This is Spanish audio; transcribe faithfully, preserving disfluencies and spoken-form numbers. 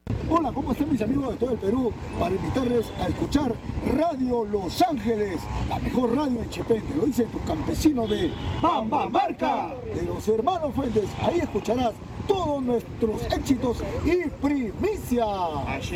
Hola, ¿cómo están mis amigos de todo el Perú? Para invitarles a escuchar Radio Los Ángeles, la mejor radio en Chepén, lo dice tu campesino de Bamba Marca, de los hermanos Fuentes. Ahí escucharás todos nuestros éxitos y primicia.